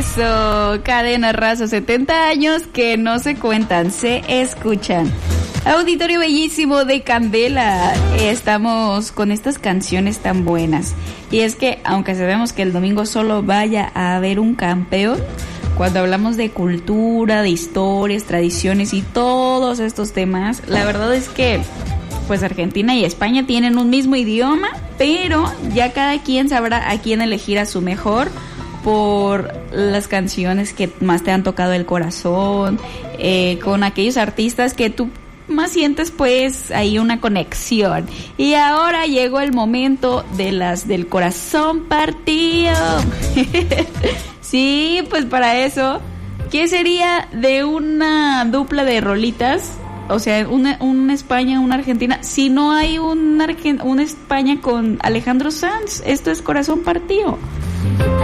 Eso, Cadena Raza, 70 años que no se cuentan, se escuchan. Auditorio bellísimo de Candela, estamos con estas canciones tan buenas. Y es que, aunque sabemos que el domingo solo vaya a haber un campeón, cuando hablamos de cultura, de historias, tradiciones y todos estos temas, la verdad es que pues Argentina y España tienen un mismo idioma, pero ya cada quien sabrá a quién elegir a su mejor por las canciones que más te han tocado el corazón, con aquellos artistas que tú más sientes pues ahí una conexión. Y ahora llegó el momento de las del corazón partido. Sí, pues para eso, ¿qué sería de una dupla de rolitas? O sea, una España, una Argentina, si no hay una España con Alejandro Sanz. Esto es Corazón Partido.